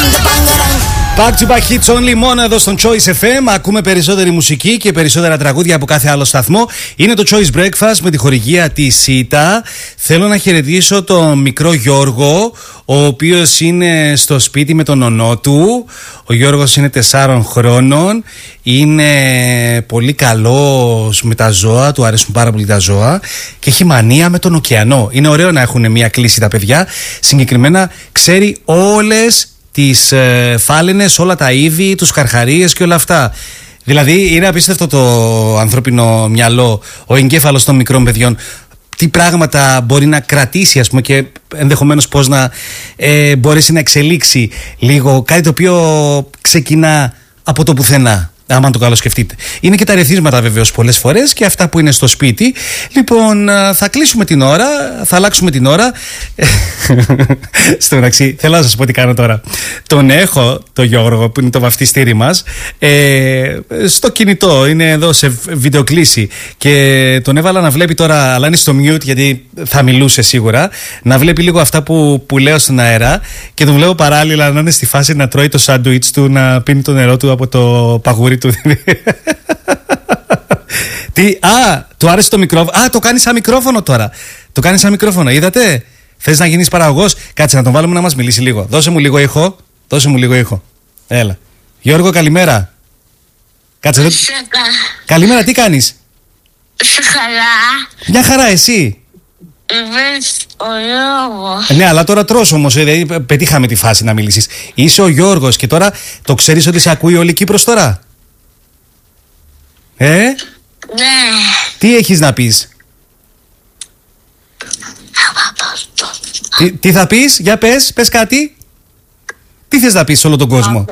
Back to back hits only μόνο εδώ στον Choice FM. Ακούμε περισσότερη μουσική και περισσότερα τραγούδια από κάθε άλλο σταθμό. Είναι το Choice Breakfast με τη χορηγία της ΣΥΤΑ. Θέλω να χαιρετήσω τον μικρό Γιώργο, ο οποίος είναι στο σπίτι με τον ονό του. Ο Γιώργος είναι 4 χρόνων. Είναι πολύ καλός με τα ζώα, του αρέσουν πάρα πολύ τα ζώα και έχει μανία με τον ωκεανό. Είναι ωραίο να έχουν μια κλίση τα παιδιά. Συγκεκριμένα ξέρει όλες τις φάλαινες, όλα τα είδη, τους καρχαρίες και όλα αυτά. Δηλαδή είναι απίστευτο το ανθρώπινο μυαλό, ο εγκέφαλος των μικρών παιδιών. Τι πράγματα μπορεί να κρατήσει, ας πούμε, και ενδεχομένως πώς να μπορέσει να εξελίξει λίγο κάτι το οποίο ξεκινά από το πουθενά. Άμα το καλοσκεφτείτε. Είναι και τα ρεθίσματα βεβαίως πολλές φορές και αυτά που είναι στο σπίτι. Λοιπόν, θα κλείσουμε την ώρα, θα αλλάξουμε την ώρα. Στο μεταξύ, θέλω να σας πω τι κάνω τώρα. Τον έχω, το Γιώργο, που είναι το βαφτιστήρι μας, στο κινητό, είναι εδώ σε βιντεοκλήση. Και τον έβαλα να βλέπει τώρα, αλλά είναι στο mute γιατί θα μιλούσε σίγουρα, να βλέπει λίγο αυτά που λέω στον αέρα. Και τον βλέπω παράλληλα να είναι στη φάση να τρώει το σάντουιτς του, να πίνει το νερό του από το παγούρι του. Τι, του άρεσε το μικρόφωνο. Το κάνει σαν μικρόφωνο τώρα. Το κάνει σαν μικρόφωνο, είδατε. Θες να γίνεις παραγωγός? Κάτσε να τον βάλουμε να μας μιλήσει λίγο. Δώσε μου λίγο ήχο. Έλα. Γιώργο, καλημέρα. Κάτσε εδώ. Καλημέρα, τι κάνεις? Χαρά. Μια χαρά, εσύ? Ο Γιώργος. Ναι, αλλά τώρα τρως όμως, δηλαδή πετύχαμε τη φάση να μιλήσεις. Είσαι ο Γιώργος και τώρα το ξέρεις ότι σε ακούει όλη η Κύπρος τώρα? Ναι. Τι έχεις να πεις? Τι θα πεις? Για πες κάτι. Τι θες να πεις σε όλο τον κόσμο?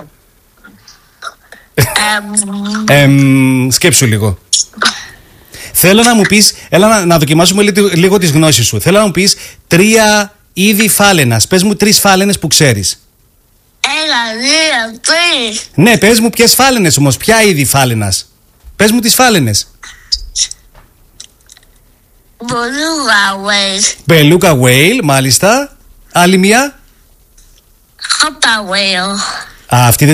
Σκέψου λίγο. Θέλω να μου πεις, έλα να δοκιμάσουμε λίγο τις γνώσεις σου. Θέλω να μου πεις 3 είδη φάλαινας. Πες μου 3 φάλαινες που ξέρεις. 1, 2, 3. Ναι, πες μου ποιες φάλαινες όμως, ποια είδη φάλαινας. Πες μου τις φάλαινες. Μπελούκα whale, μάλιστα. Άλλη μία. Χάπα whale. Αυτή